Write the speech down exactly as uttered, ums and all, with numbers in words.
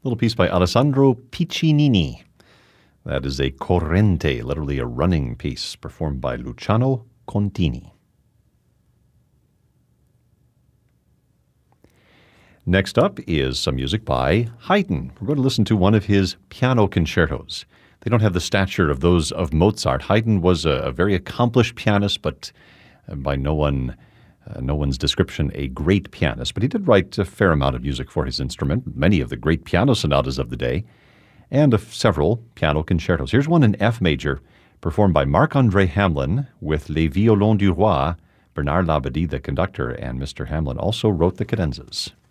little piece by Alessandro Piccinini. That is a corrente, literally a running piece, performed by Luciano Contini. Next up is some music by Haydn. We're going to listen to one of his piano concertos. They don't have the stature of those of Mozart. Haydn was a, a very accomplished pianist, but by no one, uh, no one's description, a great pianist. But he did write a fair amount of music for his instrument, many of the great piano sonatas of the day, and of several piano concertos. Here's one in F major, performed by Marc-André Hamelin with Les Violons du Roi. Bernard Labadie, the conductor, and Mister Hamelin also wrote the cadenzas.